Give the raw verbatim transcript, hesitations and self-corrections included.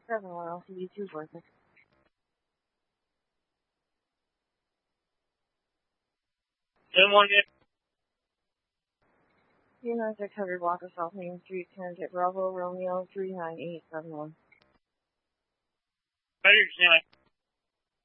seven one L C D two four six. Seven one eight. Two nine six hundred block of South Main Street, Connecticut, Bravo, Romeo three nine eight seven one. Better,